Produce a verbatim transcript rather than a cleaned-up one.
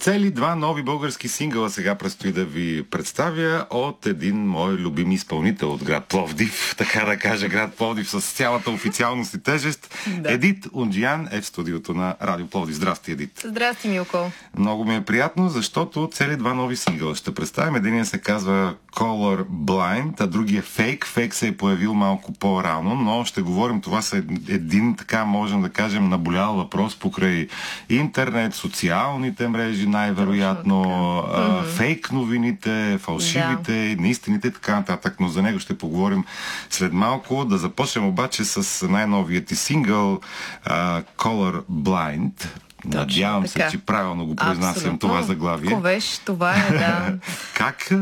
Цели два нови български сингъла сега предстои да ви представя от един мой любим изпълнител от град Пловдив, така да кажа, град Пловдив с цялата официалност и тежест. Да. Едит Унджиян е в студиото на Радио Пловдив. Здрасти, Едит. Здрасти, Милко. Много ми е приятно, защото цели два нови сингъла ще представим. Единият се казва Color Blind, а другия Fake. Fake се е появил малко по-рано, но ще говорим, това са един, така можем да кажем, наболял въпрос покрай интернет, социалните мрежи, най-вероятно, а, фейк новините, фалшивите, да. неистините и така нататък, но за него ще поговорим след малко. Да започнем обаче с най-новият ти сингъл а, Color Blind. Надявам се, че правилно го произнасям това заглавие. Ковеш, това е, да. Как